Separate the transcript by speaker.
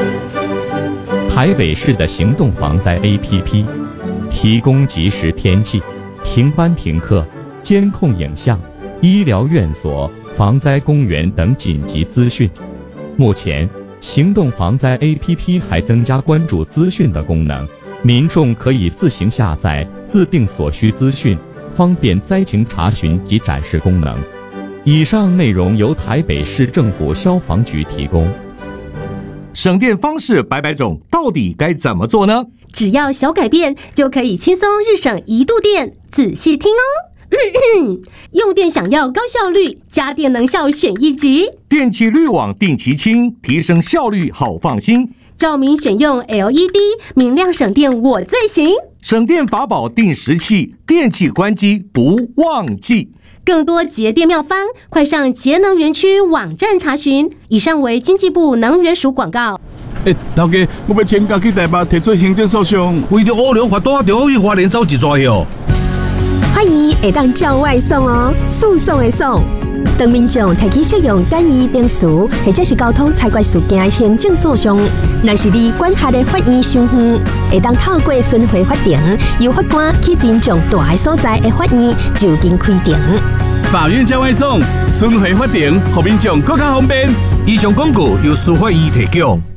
Speaker 1: 台北市的行动防灾 APP 提供即时天气、停班停课、监控影像、医疗院所、防灾公园等紧急资讯。目前，行动防灾 APP 还增加关注资讯的功能，民众可以自行下载，自定所需资讯，方便灾情查询及展示功能。以上内容由台北市政府消防局提供。
Speaker 2: 省电方式百百种，到底该怎么做呢？
Speaker 3: 只要小改变，就可以轻松日省1度电。仔细听哦。用电想要高效率，家电能效选一级。
Speaker 2: 电气滤网定期清，提升效率好放心。
Speaker 3: 照明选用 LED， 明亮省电我最行。
Speaker 2: 省电法宝定时器，电器关机不忘记。
Speaker 3: 更多节电妙方，快上节能园区网站查询。以上为经济部能源署广告。
Speaker 4: 头家，我要请假去台北提出行政诉讼，
Speaker 5: 为着乌龙法大，就去花莲走一抓哟。
Speaker 6: 欢迎会当叫外送哦，诉讼的送。当民众提起适用简易定词或者是交通裁决事件的行政诉讼，若是你管辖的法院伤远，会当透过巡回法庭，由法官去民众住的所在的法院就近开庭。
Speaker 4: 法院叫外送，巡回法庭，让民众更加方便。
Speaker 5: 以上广告由司法院提供。